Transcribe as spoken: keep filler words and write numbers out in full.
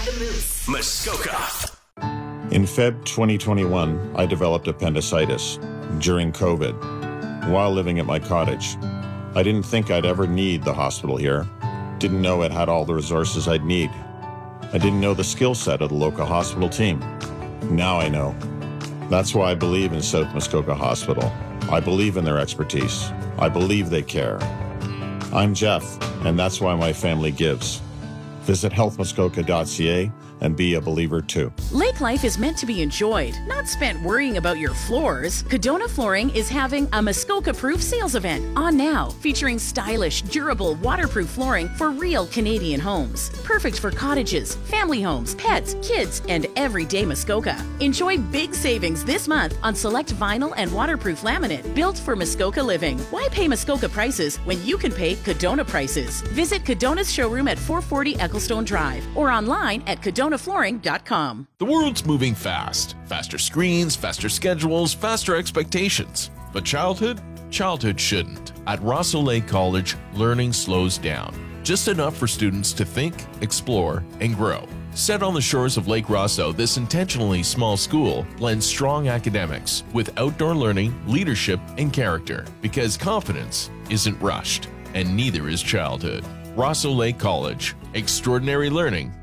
The Moose. Muskoka. In February twenty twenty-one, I developed appendicitis during COVID while living at my cottage. I didn't think I'd ever need the hospital here. Didn't know it had all the resources I'd need. I didn't know the skill set of the local hospital team. Now I know. That's why I believe in South Muskoka Hospital. I believe in their expertise. I believe they care. I'm Jeff, and that's why my family gives. Visit health muskoka dot c a and be a believer too. Lake life is meant to be enjoyed, not spent worrying about your floors. Cadona Flooring is having a Muskoka-proof sales event on now, featuring stylish, durable, waterproof flooring for real Canadian homes. Perfect for cottages, family homes, pets, kids, and everyday Muskoka. Enjoy big savings this month on select vinyl and waterproof laminate built for Muskoka living. Why pay Muskoka prices when you can pay Cadona prices? Visit Cadona's showroom at four forty Ecclestone Drive or online at cadona flooring dot com. The world's moving fast. Faster screens, faster schedules, faster expectations. But childhood? Childhood shouldn't. At Rosso Lake College, learning slows down. Just enough for students to think, explore, and grow. Set on the shores of Lake Rosso, this intentionally small school blends strong academics with outdoor learning, leadership, and character. Because confidence isn't rushed, and neither is childhood. Rosso Lake College. Extraordinary learning